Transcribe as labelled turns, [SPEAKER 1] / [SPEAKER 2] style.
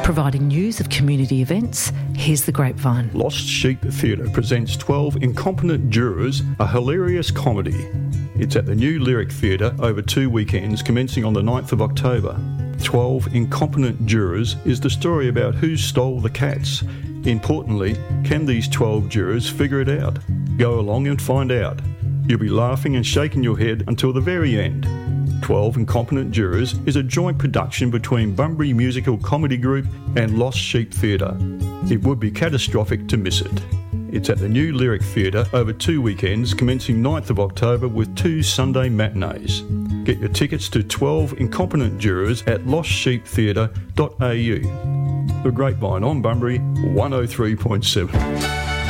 [SPEAKER 1] Providing news of community events, here's The Grapevine.
[SPEAKER 2] Lost Sheep Theatre presents 12 Incompetent Jurors, a hilarious comedy. It's at the New Lyric Theatre over 2 weekends commencing on the 9th of October. 12 Incompetent Jurors is the story about who stole the cats. Importantly, can these 12 jurors figure it out? Go along and find out. You'll be laughing and shaking your head until the very end. 12 Incompetent Jurors is a joint production between Bunbury Musical Comedy Group and Lost Sheep Theatre. It would be catastrophic to miss it. It's at the New Lyric Theatre over 2 weekends commencing 9th of October with 2 Sunday matinees. Get your tickets to 12 Incompetent Jurors at lostsheeptheatre.au. The Grapevine on Bunbury 103.7.